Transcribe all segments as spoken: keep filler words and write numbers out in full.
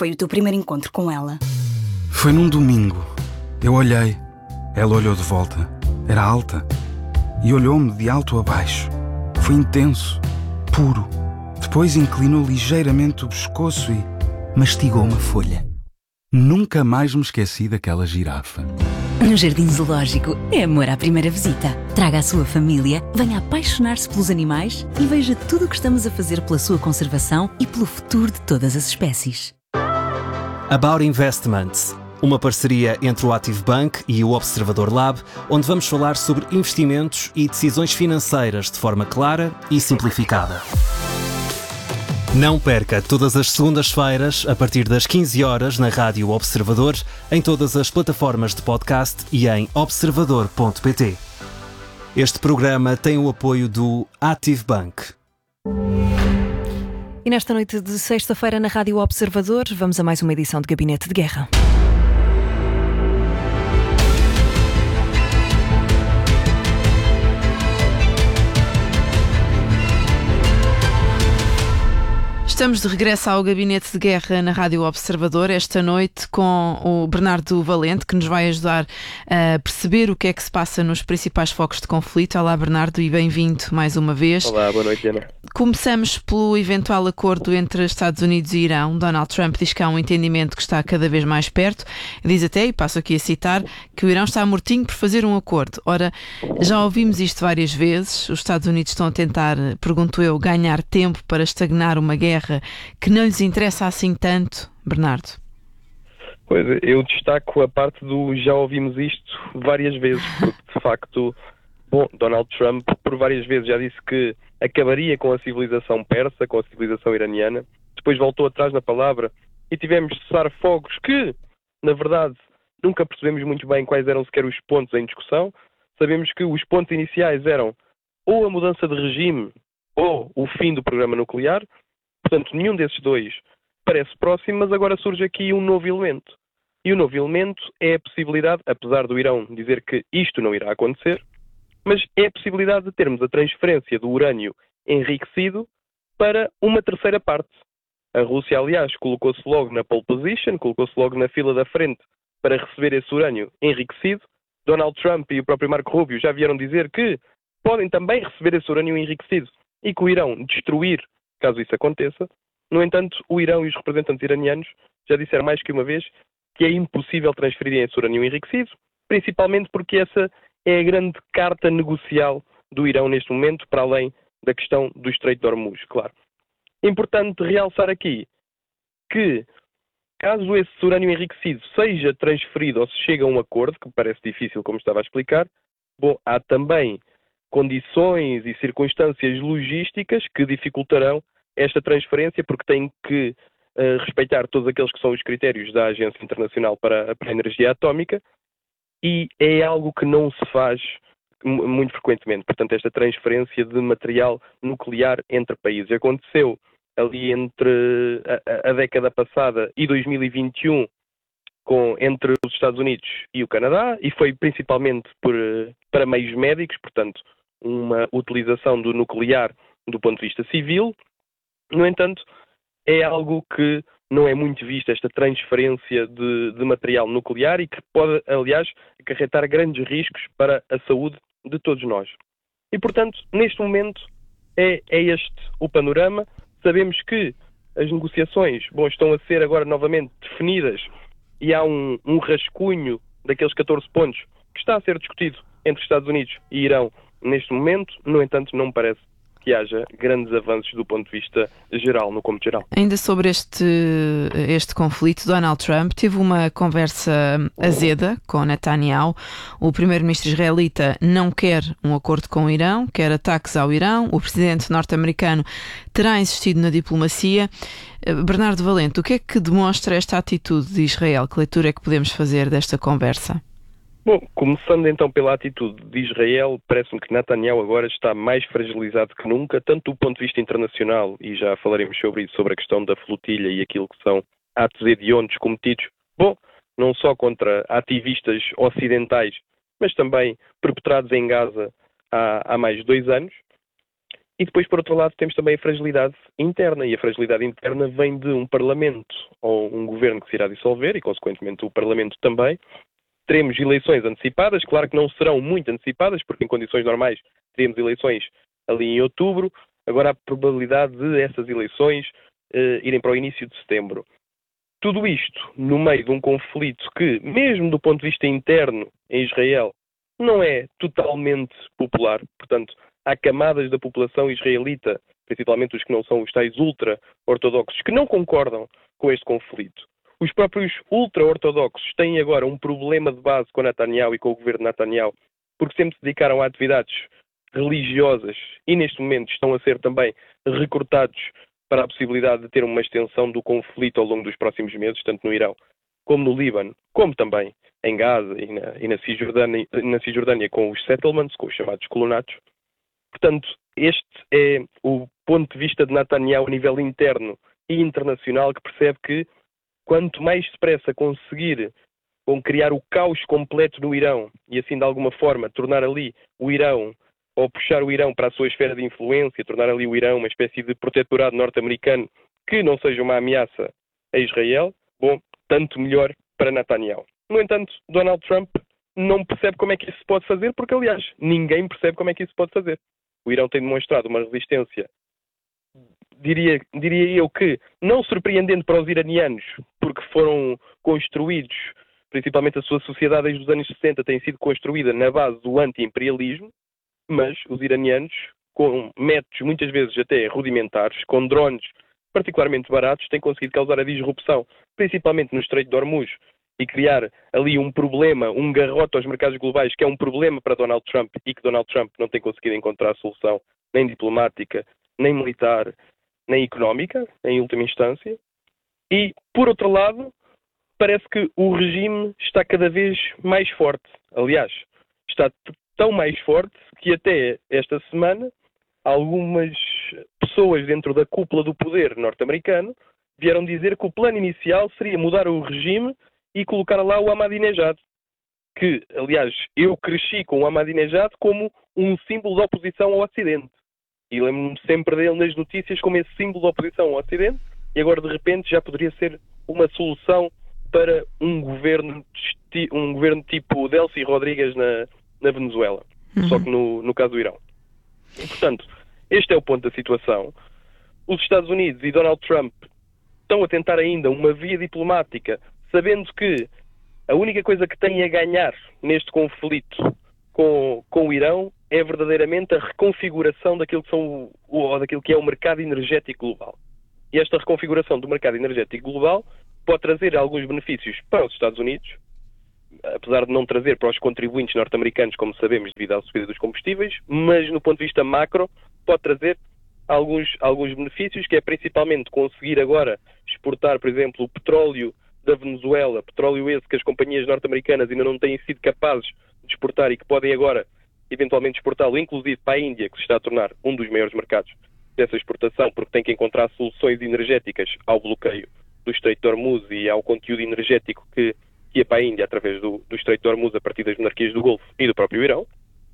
foi o teu primeiro encontro com ela? Foi num domingo. Eu olhei. Ela olhou de volta. Era alta. E olhou-me de alto a baixo. Foi intenso. Puro. Depois inclinou ligeiramente o pescoço e mastigou uma folha. Nunca mais me esqueci daquela girafa. No Jardim Zoológico é amor à primeira visita. Traga a sua família, venha apaixonar-se pelos animais e veja tudo o que estamos a fazer pela sua conservação e pelo futuro de todas as espécies. About Investments, uma parceria entre o Active Bank e o Observador Lab, onde vamos falar sobre investimentos e decisões financeiras de forma clara e simplificada. Não perca todas as segundas-feiras, a partir das quinze horas, na Rádio Observador, em todas as plataformas de podcast e em observador ponto pt. Este programa tem o apoio do Active Bank. E nesta noite de sexta-feira, na Rádio Observador, vamos a mais uma edição de Gabinete de Guerra. Estamos de regresso ao Gabinete de Guerra na Rádio Observador, esta noite com o Bernardo Valente, que nos vai ajudar a perceber o que é que se passa nos principais focos de conflito. Olá, Bernardo, e bem-vindo mais uma vez. Olá, boa noite, Ana. Começamos pelo eventual acordo entre Estados Unidos e Irão. Donald Trump diz que há um entendimento que está cada vez mais perto. Diz até, e passo aqui a citar, que o Irão está mortinho por fazer um acordo. Ora, já ouvimos isto várias vezes. Os Estados Unidos estão a tentar, pergunto eu, ganhar tempo para estagnar uma guerra que não lhes interessa assim tanto, Bernardo? Pois, eu destaco a parte do já ouvimos isto várias vezes, porque de facto, bom, Donald Trump por várias vezes já disse que acabaria com a civilização persa, com a civilização iraniana, depois voltou atrás na palavra e tivemos cessar-fogos que, na verdade, nunca percebemos muito bem quais eram sequer os pontos em discussão. Sabemos que os pontos iniciais eram ou a mudança de regime ou o fim do programa nuclear. Portanto, nenhum desses dois parece próximo, mas agora surge aqui um novo elemento. E o novo elemento é a possibilidade, apesar do Irão dizer que isto não irá acontecer, mas é a possibilidade de termos a transferência do urânio enriquecido para uma terceira parte. A Rússia, aliás, colocou-se logo na pole position, colocou-se logo na fila da frente para receber esse urânio enriquecido. Donald Trump e o próprio Marco Rubio já vieram dizer que podem também receber esse urânio enriquecido e que o Irão destruir caso isso aconteça. No entanto, o Irão e os representantes iranianos já disseram mais que uma vez que é impossível transferirem esse urânio enriquecido, principalmente porque essa é a grande carta negocial do Irão neste momento, para além da questão do Estreito de Hormuz, claro. É importante realçar aqui que, caso esse urânio enriquecido seja transferido ou se chega a um acordo, que parece difícil, como estava a explicar, bom, há também condições e circunstâncias logísticas que dificultarão esta transferência, porque tem que uh, respeitar todos aqueles que são os critérios da Agência Internacional para, para a Energia Atómica, e é algo que não se faz m- muito frequentemente. Portanto, esta transferência de material nuclear entre países aconteceu ali entre a, a década passada e dois mil e vinte e um, com, entre os Estados Unidos e o Canadá, e foi principalmente por, para meios médicos, portanto, uma utilização do nuclear do ponto de vista civil. No entanto, é algo que não é muito visto, esta transferência de, de material nuclear, e que pode, aliás, acarretar grandes riscos para a saúde de todos nós. E, portanto, neste momento, é, é este o panorama. Sabemos que as negociações, bom, estão a ser agora novamente definidas e há um, um rascunho daqueles catorze pontos que está a ser discutido entre Estados Unidos e Irão neste momento. No entanto, não me parece que haja grandes avanços do ponto de vista geral, no cômputo geral. Ainda sobre este, este conflito, Donald Trump teve uma conversa azeda com Netanyahu. O primeiro-ministro israelita não quer um acordo com o Irão, quer ataques ao Irão. O presidente norte-americano terá insistido na diplomacia. Bernardo Valente, o que é que demonstra esta atitude de Israel? Que leitura é que podemos fazer desta conversa? Bom, começando então pela atitude de Israel, parece-me que Netanyahu agora está mais fragilizado que nunca, tanto do ponto de vista internacional, e já falaremos sobre isso, sobre a questão da flotilha e aquilo que são atos hediondos cometidos, bom, não só contra ativistas ocidentais, mas também perpetrados em Gaza há, há mais de dois anos. E depois, por outro lado, temos também a fragilidade interna, e a fragilidade interna vem de um Parlamento ou um governo que se irá dissolver, e consequentemente o Parlamento também. Teremos eleições antecipadas, claro que não serão muito antecipadas, porque em condições normais teríamos eleições ali em outubro. Agora há a probabilidade de essas eleições uh, irem para o início de setembro. Tudo isto no meio de um conflito que, mesmo do ponto de vista interno em Israel, não é totalmente popular. Portanto, há camadas da população israelita, principalmente os que não são os tais ultra-ortodoxos, que não concordam com este conflito. Os próprios ultra-ortodoxos têm agora um problema de base com Netanyahu e com o governo de Netanyahu, porque sempre se dedicaram a atividades religiosas e neste momento estão a ser também recrutados para a possibilidade de ter uma extensão do conflito ao longo dos próximos meses, tanto no Irão como no Líbano, como também em Gaza e na, e na, Cisjordânia, na Cisjordânia com os settlements, com os chamados colonatos. Portanto, este é o ponto de vista de Netanyahu a nível interno e internacional, que percebe que quanto mais depressa conseguir com criar o caos completo no Irão e assim de alguma forma tornar ali o Irão, ou puxar o Irão para a sua esfera de influência, tornar ali o Irão uma espécie de protetorado norte-americano que não seja uma ameaça a Israel, bom, tanto melhor para Netanyahu. No entanto, Donald Trump não percebe como é que isso se pode fazer, porque aliás, ninguém percebe como é que isso se pode fazer. O Irão tem demonstrado uma resistência, diria, diria eu que, não surpreendente para os iranianos, porque foram construídos, principalmente a sua sociedade desde os anos sessenta tem sido construída na base do anti-imperialismo, mas os iranianos, com métodos muitas vezes até rudimentares, com drones particularmente baratos, têm conseguido causar a disrupção, principalmente no Estreito de Hormuz, e criar ali um problema, um garrote aos mercados globais, que é um problema para Donald Trump e que Donald Trump não tem conseguido encontrar solução nem diplomática, nem militar, nem económica, em última instância. E, por outro lado, parece que o regime está cada vez mais forte. Aliás, está t- tão mais forte que até esta semana algumas pessoas dentro da cúpula do poder norte-americano vieram dizer que o plano inicial seria mudar o regime e colocar lá o Ahmadinejad, que, aliás, eu cresci com o Ahmadinejad como um símbolo de oposição ao Ocidente. E lembro-me sempre dele nas notícias como esse símbolo de oposição ao Ocidente, e agora, de repente, já poderia ser uma solução para um governo, um governo tipo Delcy Rodrigues na, na Venezuela, uhum. Só que no, no caso do Irão. E, portanto, este é o ponto da situação. Os Estados Unidos e Donald Trump estão a tentar ainda uma via diplomática, sabendo que a única coisa que têm a ganhar neste conflito com, com o Irão é verdadeiramente a reconfiguração daquilo que, são, ou daquilo que é o mercado energético global. E esta reconfiguração do mercado energético global pode trazer alguns benefícios para os Estados Unidos, apesar de não trazer para os contribuintes norte-americanos, como sabemos, devido à subida dos combustíveis, mas no ponto de vista macro pode trazer alguns, alguns benefícios, que é principalmente conseguir agora exportar, por exemplo, o petróleo da Venezuela, petróleo esse que as companhias norte-americanas ainda não têm sido capazes de exportar e que podem agora eventualmente exportá-lo, inclusive para a Índia, que se está a tornar um dos maiores mercados dessa exportação, porque tem que encontrar soluções energéticas ao bloqueio do Estreito de Hormuz e ao conteúdo energético que ia para a Índia através do, do Estreito de Hormuz a partir das monarquias do Golfo e do próprio Irão.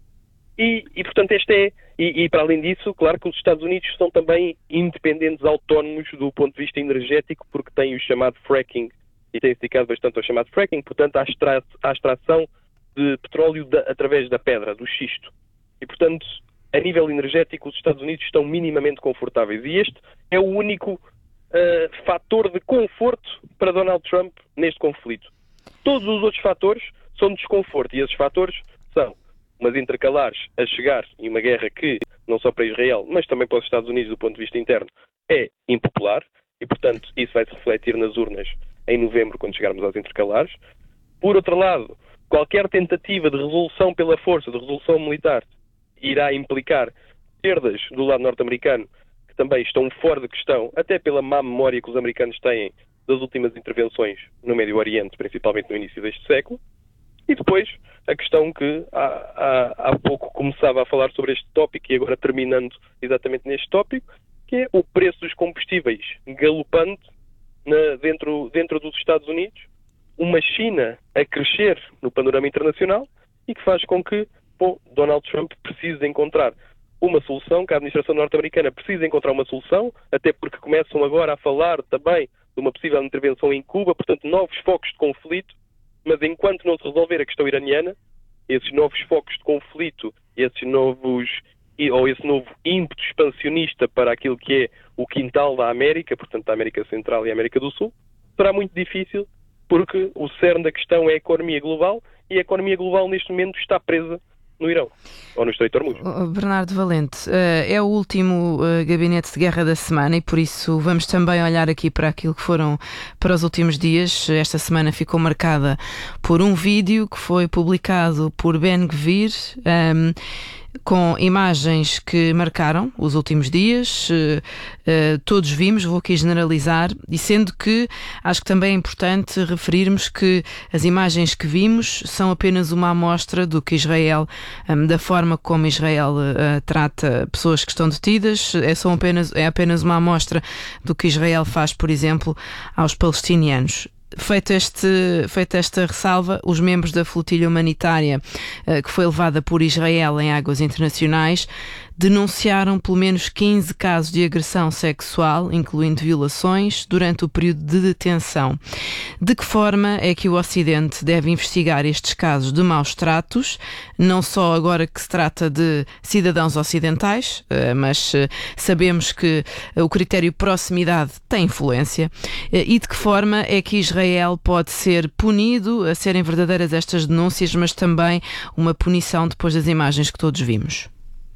E, e portanto, este é, e, e para além disso, claro que os Estados Unidos são também independentes, autónomos do ponto de vista energético, porque têm o chamado fracking, e têm-se dedicado bastante ao chamado fracking, portanto, à, extra, à extração de petróleo da, através da pedra, do xisto. E, portanto, a nível energético, os Estados Unidos estão minimamente confortáveis. E este é o único uh, fator de conforto para Donald Trump neste conflito. Todos os outros fatores são de desconforto, e esses fatores são umas intercalares a chegar em uma guerra que, não só para Israel, mas também para os Estados Unidos do ponto de vista interno, é impopular, e portanto isso vai se refletir nas urnas em novembro, quando chegarmos às intercalares. Por outro lado, qualquer tentativa de resolução pela força, de resolução militar, irá implicar perdas do lado norte-americano, que também estão fora de questão, até pela má memória que os americanos têm das últimas intervenções no Médio Oriente, principalmente no início deste século. E depois, a questão que há, há, há pouco começava a falar sobre este tópico, e agora terminando exatamente neste tópico, que é o preço dos combustíveis galopante na, dentro, dentro dos Estados Unidos, uma China a crescer no panorama internacional, e que faz com que, bom, Donald Trump precise encontrar uma solução, que a administração norte-americana precisa encontrar uma solução, até porque começam agora a falar também de uma possível intervenção em Cuba, portanto, novos focos de conflito, mas enquanto não se resolver a questão iraniana, esses novos focos de conflito, esses novos, ou esse novo ímpeto expansionista para aquilo que é o quintal da América, portanto, da América Central e América do Sul, será muito difícil, porque o cerne da questão é a economia global, e a economia global neste momento está presa no Irão, ou no Estreito de Hormuz. Bernardo Valente, é o último gabinete de guerra da semana e por isso vamos também olhar aqui para aquilo que foram para os últimos dias. Esta semana ficou marcada por um vídeo que foi publicado por Ben-Gvir, um, com imagens que marcaram os últimos dias, uh, uh, todos vimos, vou aqui generalizar, e sendo que acho que também é importante referirmos que as imagens que vimos são apenas uma amostra do que Israel, um, da forma como Israel uh, trata pessoas que estão detidas, é, só apenas, é apenas uma amostra do que Israel faz, por exemplo, aos palestinianos. Feito este, feita esta ressalva, os membros da flotilha humanitária uh, que foi levada por Israel em águas internacionais denunciaram pelo menos quinze casos de agressão sexual, incluindo violações, durante o período de detenção. De que forma é que o Ocidente deve investigar estes casos de maus tratos, não só agora que se trata de cidadãos ocidentais, mas sabemos que o critério proximidade tem influência, e de que forma é que Israel pode ser punido, a serem verdadeiras estas denúncias, mas também uma punição depois das imagens que todos vimos?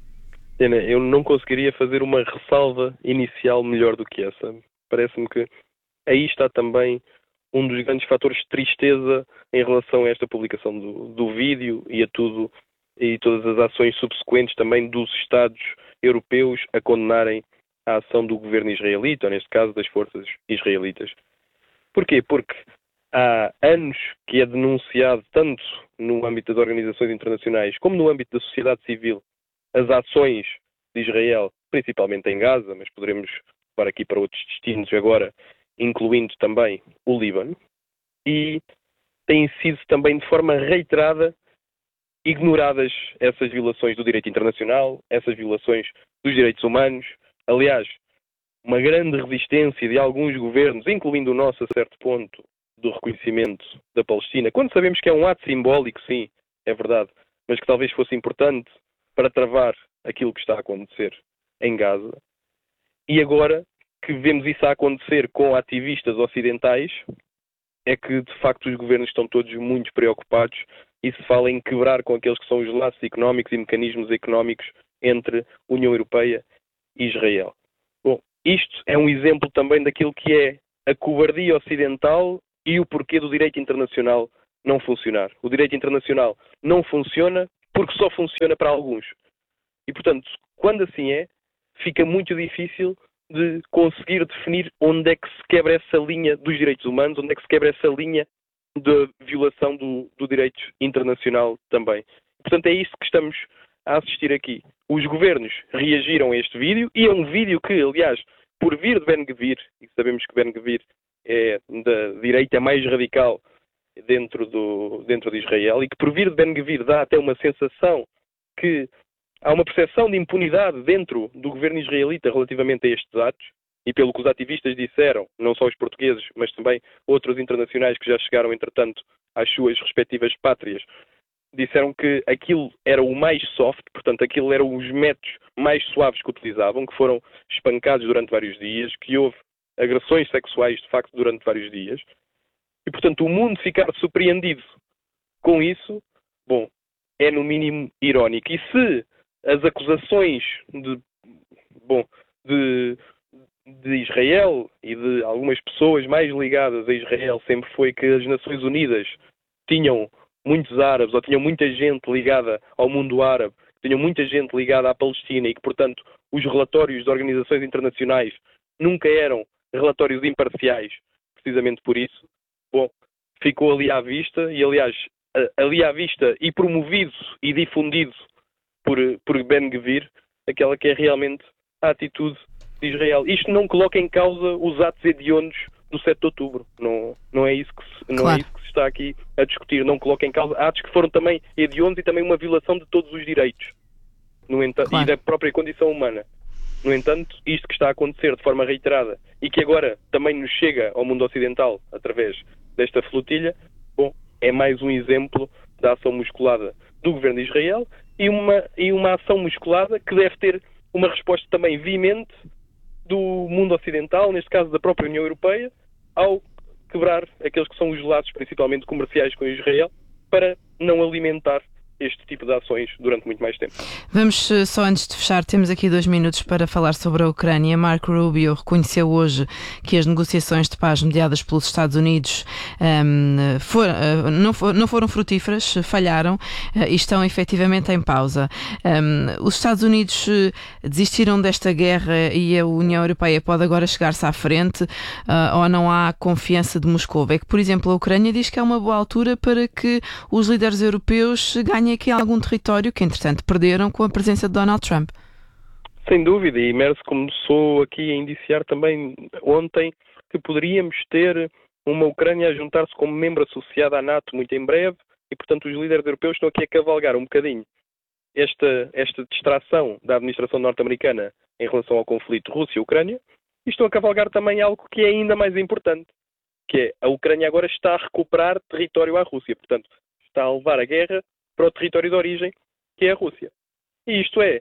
Eu não conseguiria fazer uma ressalva inicial melhor do que essa. Parece-me que aí está também um dos grandes fatores de tristeza em relação a esta publicação do, do vídeo e a tudo, e todas as ações subsequentes também dos Estados europeus a condenarem a ação do governo israelita, ou neste caso das forças israelitas. Porquê? Porque há anos que é denunciado, tanto no âmbito das organizações internacionais como no âmbito da sociedade civil, as ações de Israel, principalmente em Gaza, mas poderemos levar aqui para outros destinos agora, incluindo também o Líbano, e têm sido também de forma reiterada ignoradas essas violações do direito internacional, essas violações dos direitos humanos. Aliás, uma grande resistência de alguns governos, incluindo o nosso a certo ponto, do reconhecimento da Palestina, quando sabemos que é um ato simbólico, sim, é verdade, mas que talvez fosse importante para travar aquilo que está a acontecer em Gaza. E agora que vemos isso a acontecer com ativistas ocidentais, é que de facto os governos estão todos muito preocupados e se fala em quebrar com aqueles que são os laços económicos e mecanismos económicos entre União Europeia e Israel. Bom, isto é um exemplo também daquilo que é a covardia ocidental e o porquê do direito internacional não funcionar. O direito internacional não funciona porque só funciona para alguns. E, portanto, quando assim é, fica muito difícil de conseguir definir onde é que se quebra essa linha dos direitos humanos, onde é que se quebra essa linha de violação do, do direito internacional também. Portanto, é isso que estamos a assistir aqui. Os governos reagiram a este vídeo, e é um vídeo que, aliás, por vir de Ben-Gvir, e sabemos que Ben-Gvir é da direita mais radical dentro, do, dentro de Israel, e que por vir de Ben-Gvir dá até uma sensação que há uma percepção de impunidade dentro do governo israelita relativamente a estes atos, e pelo que os ativistas disseram, não só os portugueses, mas também outros internacionais que já chegaram, entretanto, às suas respectivas pátrias, disseram que aquilo era o mais soft, portanto, aquilo eram os métodos mais suaves que utilizavam, que foram espancados durante vários dias, que houve agressões sexuais, de facto, durante vários dias. E, portanto, o mundo ficar surpreendido com isso, bom, é no mínimo irónico. E se as acusações de, bom, de, de Israel e de algumas pessoas mais ligadas a Israel sempre foi que as Nações Unidas tinham muitos árabes, ou tinham muita gente ligada ao mundo árabe, tinham muita gente ligada à Palestina e que, portanto, os relatórios de organizações internacionais nunca eram relatórios imparciais, precisamente por isso, bom, ficou ali à vista, e aliás, ali à vista e promovido e difundido por, por Ben-Gvir, aquela que é realmente a atitude de Israel. Isto não coloca em causa os atos hediondos do sete de outubro. Não, não, é isso que se, não claro. é isso que se está aqui a discutir. Não coloca em causa atos que foram também hediondos e também uma violação de todos os direitos. no entanto, Claro. e da própria condição humana. No entanto, isto que está a acontecer de forma reiterada e que agora também nos chega ao mundo ocidental através desta flotilha, bom, é mais um exemplo da ação musculada do governo de Israel e uma, e uma ação musculada que deve ter uma resposta também veemente do mundo ocidental, neste caso da própria União Europeia, ao quebrar aqueles que são os laços, principalmente comerciais, com Israel, para não alimentar este tipo de ações durante muito mais tempo. Vamos, eh, só antes de fechar, temos aqui dois minutos para falar sobre a Ucrânia. Marco Rubio reconheceu hoje que as negociações de paz mediadas pelos Estados Unidos um, for, uh, não, for, não foram frutíferas, falharam uh, e estão efetivamente em pausa. Um, os Estados Unidos uh, desistiram desta guerra e a União Europeia pode agora chegar-se à frente uh, ou não há confiança de Moscou? É que, por exemplo, a Ucrânia diz que é uma boa altura para que os líderes europeus ganhem aqui algum território que, entretanto, perderam com a presença de Donald Trump. Sem dúvida, e Merce começou aqui a indiciar também ontem que poderíamos ter uma Ucrânia a juntar-se como membro associado à NATO muito em breve e, portanto, os líderes europeus estão aqui a cavalgar um bocadinho esta, esta distração da administração norte-americana em relação ao conflito Rússia-Ucrânia e estão a cavalgar também algo que é ainda mais importante, que é a Ucrânia agora está a recuperar território à Rússia, portanto, está a levar a guerra para o território de origem, que é a Rússia. E isto é,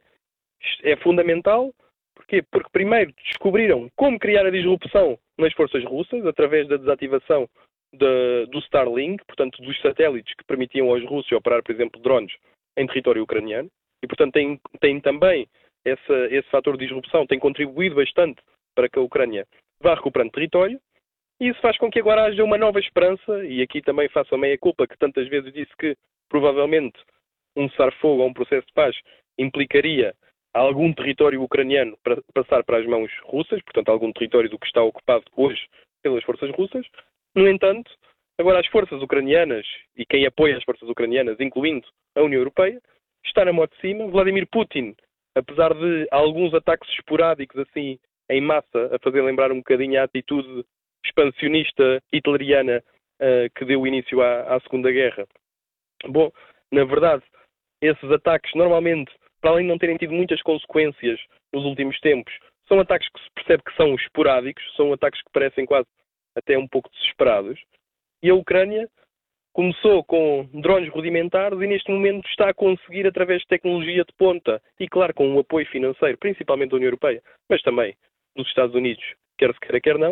é fundamental, porquê? Porque primeiro descobriram como criar a disrupção nas forças russas, através da desativação de, do Starlink, portanto dos satélites que permitiam aos russos operar, por exemplo, drones em território ucraniano, e portanto tem, tem também essa, esse fator de disrupção, tem contribuído bastante para que a Ucrânia vá recuperando território, e isso faz com que agora haja uma nova esperança, e aqui também faço a meia-culpa que tantas vezes disse que provavelmente um cessar-fogo ou um processo de paz implicaria algum território ucraniano para passar para as mãos russas, portanto algum território do que está ocupado hoje pelas forças russas. No entanto, agora as forças ucranianas e quem apoia as forças ucranianas, incluindo a União Europeia, está na mão de cima. Vladimir Putin, apesar de alguns ataques esporádicos assim em massa, a fazer lembrar um bocadinho a atitude expansionista hitleriana uh, que deu início à, à Segunda Guerra. Bom, na verdade, esses ataques normalmente, para além de não terem tido muitas consequências nos últimos tempos, são ataques que se percebe que são esporádicos, são ataques que parecem quase até um pouco desesperados. E a Ucrânia começou com drones rudimentares e neste momento está a conseguir, através de tecnologia de ponta e, claro, com um apoio financeiro, principalmente da União Europeia, mas também dos Estados Unidos, quer se queira, quer não,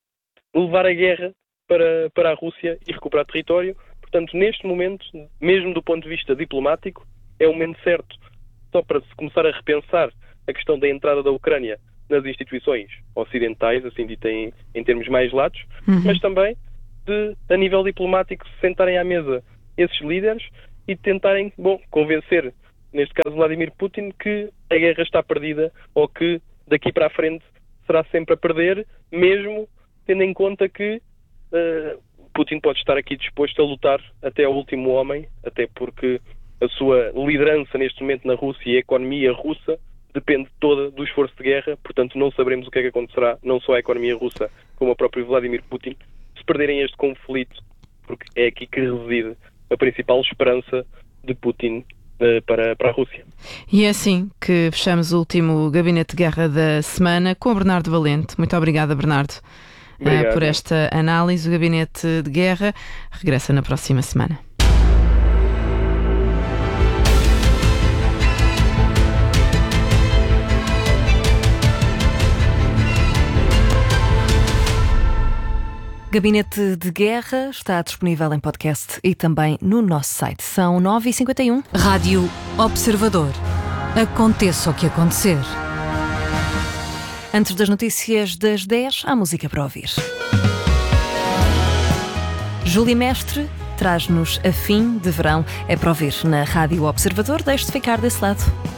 levar a guerra para, para a Rússia e recuperar território. Portanto, neste momento, mesmo do ponto de vista diplomático, é o momento certo só para se começar a repensar a questão da entrada da Ucrânia nas instituições ocidentais, assim dito em, em termos mais latos, uhum. mas também de, a nível diplomático, se sentarem à mesa esses líderes e tentarem, bom, convencer, neste caso Vladimir Putin, que a guerra está perdida ou que daqui para a frente será sempre a perder, mesmo tendo em conta que uh, Putin pode estar aqui disposto a lutar até ao último homem, até porque a sua liderança neste momento na Rússia e a economia russa depende toda do esforço de guerra, portanto não saberemos o que é que acontecerá, não só a economia russa, como o próprio Vladimir Putin, se perderem este conflito, porque é aqui que reside a principal esperança de Putin uh, para, para a Rússia. E é assim que fechamos o último Gabinete de Guerra da semana com o Bernardo Valente. Muito obrigada, Bernardo, uh, por esta análise. O Gabinete de Guerra regressa na próxima semana. Gabinete de Guerra está disponível em podcast e também no nosso site. São nove e cinquenta e um. Rádio Observador. Aconteça o que acontecer. Antes das notícias das dez, há música para ouvir. Júlia Mestre traz-nos a fim de verão. É para ouvir na Rádio Observador. Deixe-se ficar desse lado.